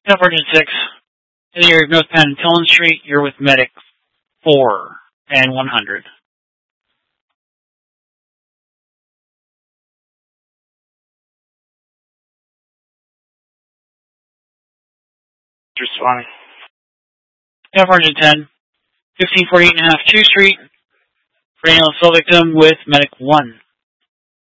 Sergeant 6, in the area of North Penn and Tillman Street, you're with Medic 4 and 100. Responding. Sergeant 10, 1548 and a half 2 Street, for an assault victim with Medic 1.